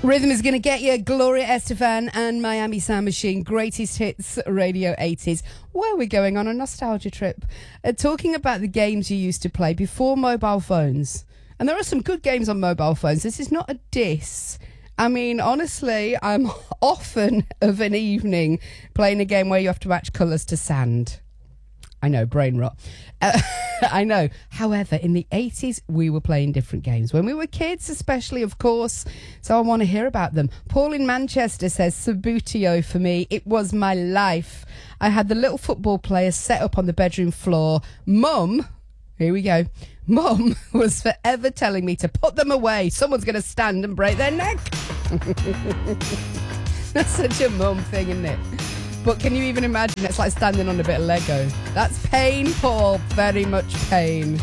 Rhythm is going to get you. Gloria Estefan and Miami Sound Machine, greatest hits radio 80s. Where we're going on a nostalgia trip, talking about the games you used to play before mobile phones. And there are some good games on mobile phones. This is not a diss. I mean, honestly, I'm often of an evening playing a game where you have to match colours to sand. I know, brain rot. I know. However, in the 80s, we were playing different games. When we were kids, especially, of course. So I want to hear about them. Paul in Manchester says, Subbuteo for me. It was my life. I had the little football players set up on the bedroom floor. Mum, here we go. Mum was forever telling me to put them away. Someone's going to stand and break their neck. That's such a mum thing, isn't it? But can you even imagine? It's like standing on a bit of Lego. That's pain, Paul. Very much pain.